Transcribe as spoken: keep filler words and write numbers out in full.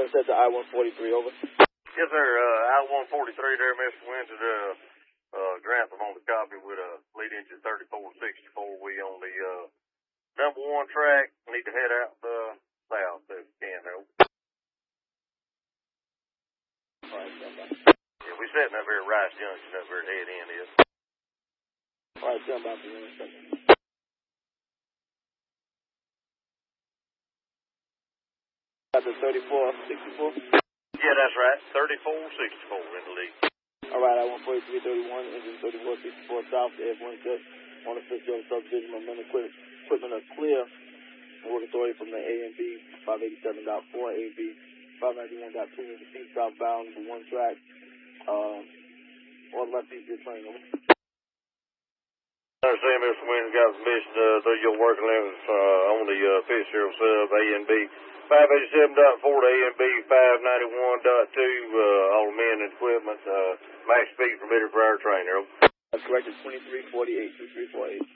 We're set to I one forty-three, over. Yes, sir. Uh, I one forty-three there, Mister Winston, uh, uh, Grantham on the copy with a lead engine thirty-four sixty-four. We on the, uh, number one track. Need to head out, uh, south if we can, though. Alright, stand by. Yeah, we setting up here at Rice Junction, up here at head end is. Alright, stand by for one second. Got the thirty-four sixty-four? Yeah, that's right. thirty-four sixty-four in the lead. Alright, I one forty-three thirty-one, engine thirty-four sixty-four south, F one set. On the Fitzgerald subdivision, momentum equipment, equipment are clear. Work authority from the A and B, five eighty-seven point four, A and B, five ninety-one point two, and the southbound, the one track. Um, on left east, your train, over. I understand, Mister Winston, got permission uh, through your working limits uh, on the uh, Fitzgerald sub, A and B. five eighty-seven point four to A and B, five ninety-one point two, uh, all men and equipment, uh, max speed permitted for our train, over. That's correct, it's twenty-three forty-eight, twenty-three forty-eight.